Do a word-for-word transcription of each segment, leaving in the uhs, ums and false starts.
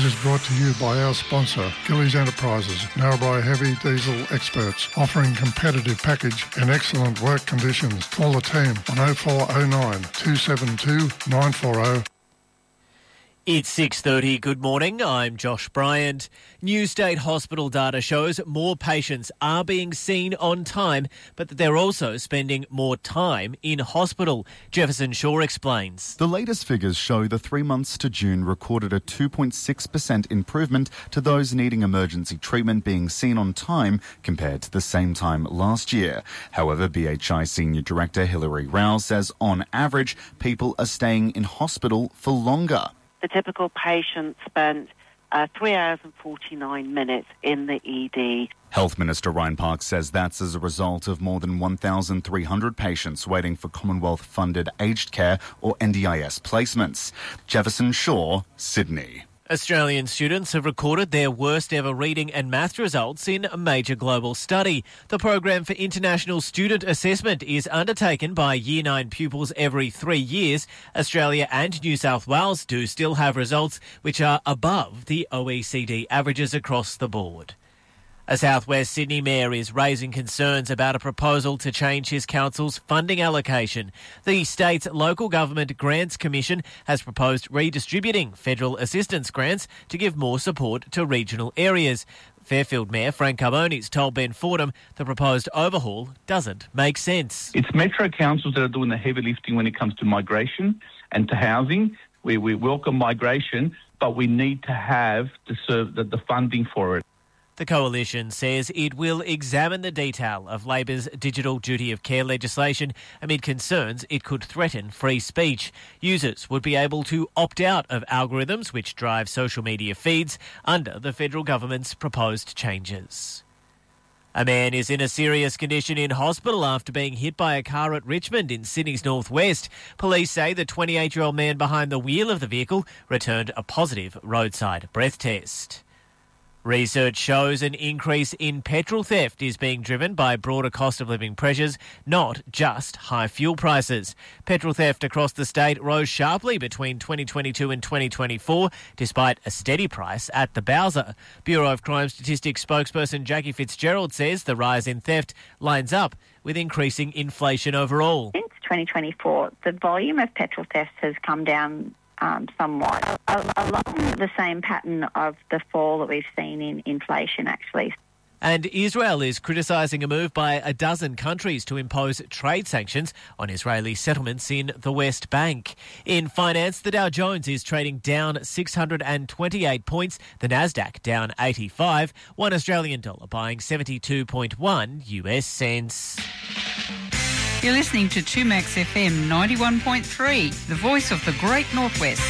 is brought to you by our sponsor, Gillies Enterprises, Narrabri Heavy Diesel Experts, offering competitive package and excellent work conditions. Call the team on oh four oh nine, two seven two, nine four oh. It's six thirty. Good morning. I'm Josh Bryant. New State Hospital data shows more patients are being seen on time, but that they're also spending more time in hospital. Jefferson Shaw explains. The latest figures show the three months to June recorded a two point six percent improvement to those needing emergency treatment being seen on time compared to the same time last year. However, B H I Senior Director Hilary Rao says on average, people are staying in hospital for longer. The typical patient spent uh, three hours and forty-nine minutes in the E D. Health Minister Ryan Park says that's as a result of more than one thousand three hundred patients waiting for Commonwealth-funded aged care or N D I S placements. Jefferson Shaw, Sydney. Australian students have recorded their worst ever reading and math results in a major global study. The program for international student assessment is undertaken by Year nine pupils every three years. Australia and New South Wales do still have results which are above the O E C D averages across the board. A South West Sydney mayor is raising concerns about a proposal to change his council's funding allocation. The state's Local Government Grants Commission has proposed redistributing federal assistance grants to give more support to regional areas. Fairfield Mayor Frank Carboni's told Ben Fordham the proposed overhaul doesn't make sense. It's metro councils that are doing the heavy lifting when it comes to migration and to housing. We, we welcome migration, but we need to have the, serve, the, the funding for it. The Coalition says it will examine the detail of Labor's digital duty of care legislation amid concerns it could threaten free speech. Users would be able to opt out of algorithms which drive social media feeds under the federal government's proposed changes. A man is in a serious condition in hospital after being hit by a car at Richmond in Sydney's northwest. Police say the twenty-eight-year-old man behind the wheel of the vehicle returned a positive roadside breath test. Research shows an increase in petrol theft is being driven by broader cost of living pressures, not just high fuel prices. Petrol theft across the state rose sharply between twenty twenty-two and twenty twenty-four, despite a steady price at the Bowser. Bureau of Crime Statistics spokesperson Jackie Fitzgerald says the rise in theft lines up with increasing inflation overall. Since twenty twenty-four, the volume of petrol thefts has come down Um, somewhat, along the same pattern of the fall that we've seen in inflation, actually. And Israel is criticising a move by a dozen countries to impose trade sanctions on Israeli settlements in the West Bank. In finance, the Dow Jones is trading down six hundred twenty-eight points, the Nasdaq down eighty-five, one Australian dollar buying seventy-two point one U S cents. You're listening to two Max F M ninety-one point three, the voice of the Great Northwest.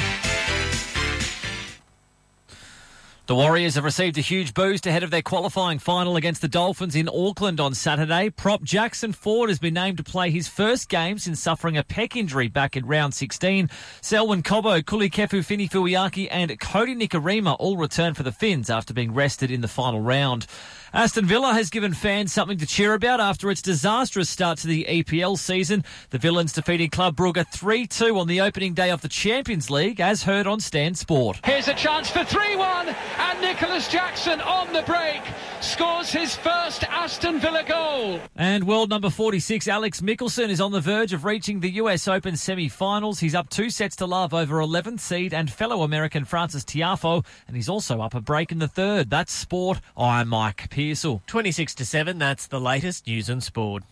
The Warriors have received a huge boost ahead of their qualifying final against the Dolphins in Auckland on Saturday. Prop Jackson Ford has been named to play his first game since suffering a pec injury back in round sixteen. Selwyn Cobbo, Kulikefu Fini-Fuiaki and Cody Nikarima all returned for the Finns after being rested in the final round. Aston Villa has given fans something to cheer about after its disastrous start to the E P L season. The Villains defeated Club Brugge three two on the opening day of the Champions League, as heard on Stan Sport. Here's a chance for three one, and Nicholas Jackson on the break scores his first Aston Villa goal. And world number forty-six, Alex Mickelson, is on the verge of reaching the U S Open semi-finals. He's up two sets to love over eleventh seed and fellow American Francis Tiafoe, and he's also up a break in the third. That's sport. I'm Mike Pearsall. twenty-six to seven, that's the latest news and sport.